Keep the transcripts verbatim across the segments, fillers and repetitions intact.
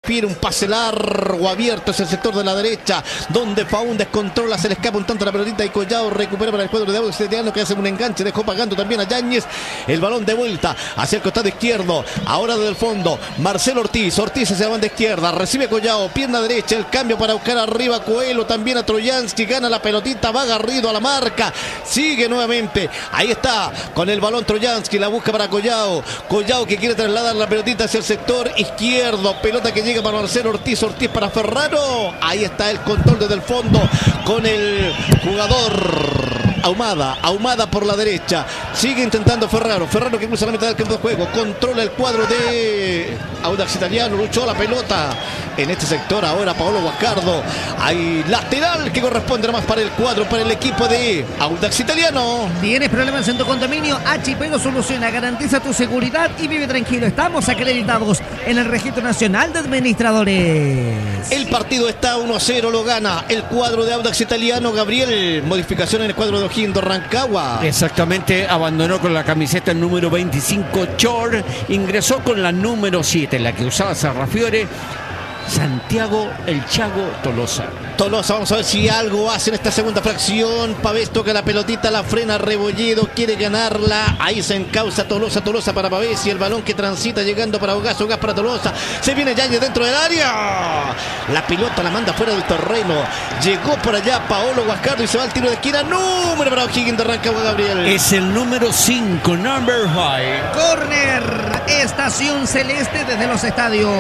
refiere, un pase largo abierto hacia el sector de la derecha, donde Faúndez controla, se le escapa un tanto la pelotita y Collao recupera para el cuadro de Audax Italiano, que hace un enganche, dejó pagando también a Yáñez. El balón de vuelta hacia el costado izquierdo, ahora desde el fondo Marcelo Ortiz, Ortiz hacia la banda izquierda, recibe Collao, pierna derecha, el cambio para buscar arriba a Coelho, también a Troyansky, gana la pelotita, va Garrido a la marca, sigue nuevamente, ahí está, con el balón Troyansky, la busca para Collao, Collao que quiere trasladar la pelotita hacia el sector izquierdo, pelota que llega para Marcelo Ortiz, Ortiz para Ferraro, ahí está el control desde el fondo, con el jugador Ahumada, Ahumada por la derecha, sigue intentando Ferraro, Ferraro que cruza la mitad del campo de juego, controla el cuadro de Audax Italiano, luchó la pelota en este sector, ahora Paolo Guascardo, hay lateral que corresponde nomás para el cuadro, para el equipo de Audax Italiano. ¿Tienes problemas en tu condominio? H P lo soluciona, garantiza tu seguridad y vive tranquilo, estamos acreditados en el Registro Nacional de Administradores. El partido está uno a cero, lo gana el cuadro de Audax Italiano. Gabriel, modificación en el cuadro de O'Higgins de Rancagua. Exactamente, abandonó con la camiseta el número veinticinco Chor, ingresó con la número siete, la que usaba Sarrafiore, Santiago El Chago Tolosa. Tolosa, vamos a ver si algo hace en esta segunda fracción. Pavés toca la pelotita, la frena Rebolledo, quiere ganarla. Ahí se encausa Tolosa, Tolosa para Pavés y el balón que transita llegando para Ogaz, Ogaz para Tolosa. Se viene Yáñez dentro del área. La pelota la manda fuera del terreno. Llegó por allá Paolo Guascardo y se va al tiro de esquina. Número para O'Higgins de Rancagua, Gabriel. Es el número cinco, number five. Corner, Estación Celeste desde los estadios.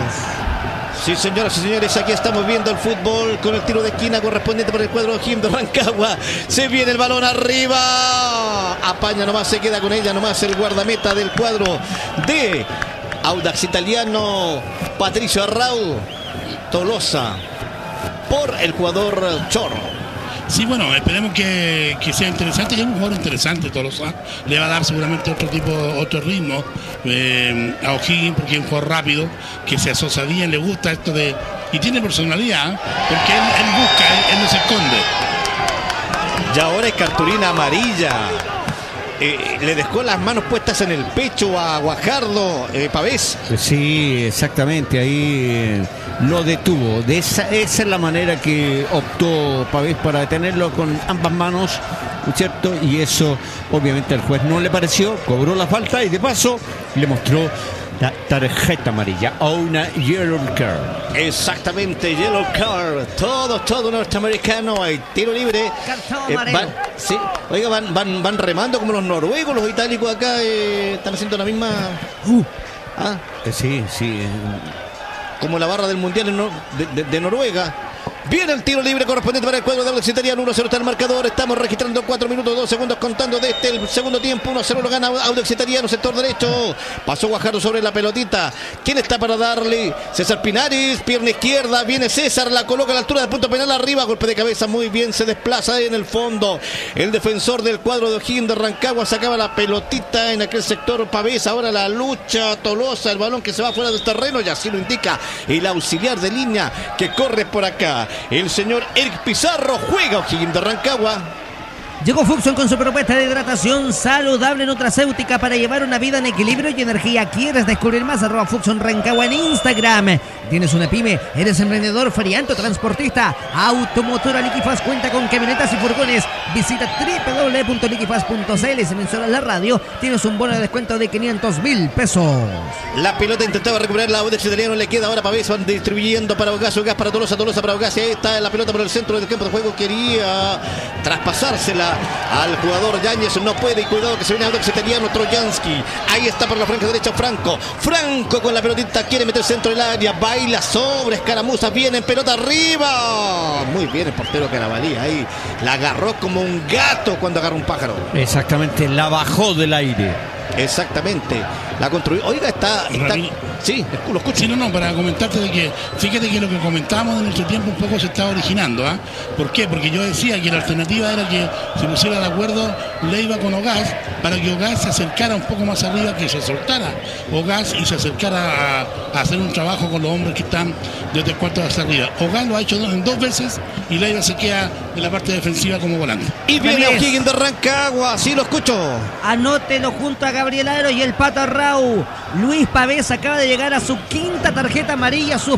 Sí, señoras y señores, aquí estamos viendo el fútbol con el tiro de esquina correspondiente para el cuadro de O'Higgins de Rancagua. Se viene el balón arriba. Apaña nomás, se queda con ella nomás el guardameta del cuadro de Audax Italiano, Patricio Arrau. Tolosa por el jugador Chorro. Sí, bueno, esperemos que, que sea interesante. Y es un jugador interesante, Tolosa. Le va a dar seguramente otro tipo, otro ritmo eh, a O'Higgins, porque es un jugador rápido, que se asocia bien, le gusta esto de... Y tiene personalidad, ¿eh? Porque él, él busca, él, él no se esconde. Y ahora es cartulina amarilla. Eh, le dejó las manos puestas en el pecho a Guajardo, eh, Pavés. Sí, exactamente, ahí eh, lo detuvo. De esa, esa es la manera que optó Pavés para detenerlo con ambas manos, ¿cierto? Y eso obviamente al juez no le pareció, cobró la falta y de paso le mostró la tarjeta amarilla o una yellow card. Exactamente, yellow card. Todo, todo norteamericano. Hay tiro libre. Cartón Eh, amarelo. van, sí, oiga, van, van, van remando como los noruegos, los itálicos acá eh, están haciendo la misma. Uh, Ah, eh, sí, sí. eh, como la barra del mundial en Nor- de, de- de Noruega. Viene el tiro libre correspondiente para el cuadro de Audax Italiano. uno a cero está el marcador. Estamos registrando cuatro minutos, dos segundos contando de este el segundo tiempo. uno a cero lo gana Audax Italiano, sector derecho. Pasó Guajardo sobre la pelotita. ¿Quién está para darle? César Pinares, pierna izquierda. Viene César, la coloca a la altura del punto penal arriba. Golpe de cabeza, muy bien. Se desplaza ahí en el fondo. El defensor del cuadro de O'Higgins de Rancagua sacaba la pelotita en aquel sector. Pavés, ahora la lucha. Tolosa, el balón que se va fuera del terreno. Y así lo indica el auxiliar de línea que corre por acá. El señor Eric Pizarro juega O'Higgins de Rancagua. Llegó Fuxon con su propuesta de hidratación saludable nutracéutica para llevar una vida en equilibrio y energía. ¿Quieres descubrir más? Arroba Fuxon Rancagua en Instagram. ¿Tienes una pyme? ¿Eres emprendedor, feriante o transportista? Automotora Liquifaz cuenta con camionetas y furgones. Visita doble u doble u doble u punto liquifaz punto c l. Si mencionas la radio, tienes un bono de descuento de quinientos mil pesos. La pelota intentaba recuperar la Audax Italiano, le queda ahora Pavés, van distribuyendo para Ogaz, Ogaz para Tolosa, Tolosa para Ogaz, y ahí está la pelota por el centro del campo de juego, quería traspasársela al jugador Yáñez, no puede, y cuidado que se viene Audax Italiano, Troyansky, ahí está por la franja derecha Franco, Franco con la pelotita, quiere meter centro del área, baila sobre escaramuzas, viene en pelota arriba, muy bien el portero Carabalí, ahí la agarró como un gato cuando agarra un pájaro. Exactamente, la bajó del aire. Exactamente, la construyó. Oiga, está, está... Ramiro. Sí, lo escucho. Sí, no, no, para comentarte de que, fíjate que lo que comentábamos en nuestro tiempo un poco se está originando, ¿ah? ¿Por qué? Porque yo decía que la alternativa era que se pusiera de acuerdo Leiva con Ogaz, para que Ogaz se acercara un poco más arriba, que se soltara Ogaz y se acercara a, a hacer un trabajo con los hombres que están de tres cuartos hacia arriba. Ogaz lo ha hecho en dos veces y Leiva se queda en la parte defensiva como volante. Y viene Ramírez. O'Higgins de Rancagua, sí lo escucho. Anótelo junto a Gabriel Aro y el Pato Arrau. Luis Pavés acaba de llegar a su quinta tarjeta amarilla, su